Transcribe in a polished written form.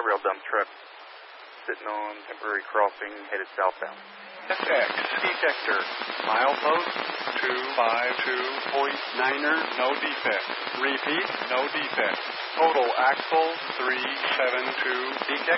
rail dump truck sitting on temporary crossing headed southbound. FX detector. Milepost 252.9er, no defect. Repeat, no defect. Total axle 372. Detector